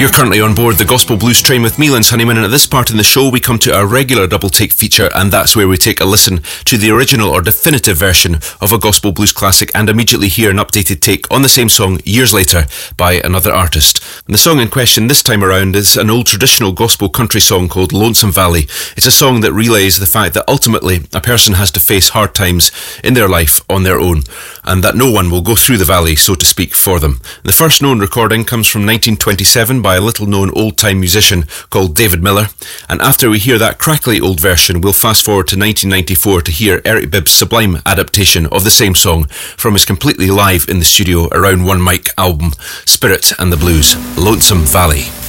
You're currently on board the Gospel Blues train with me, Lance Honeyman, and at this part in the show we come to our regular double take feature, and that's where we take a listen to the original or definitive version of a Gospel Blues classic and immediately hear an updated take on the same song years later by another artist. And the song in question this time around is an old traditional gospel country song called Lonesome Valley. It's a song that relays the fact that ultimately a person has to face hard times in their life on their own, and that no one will go through the valley, so to speak, for them. The first known recording comes from 1927 by a little-known old-time musician called David Miller, and after we hear that crackly old version, we'll fast-forward to 1994 to hear Eric Bibb's sublime adaptation of the same song from his completely live in the studio around one mic album, Spirit and the Blues, Lonesome Valley.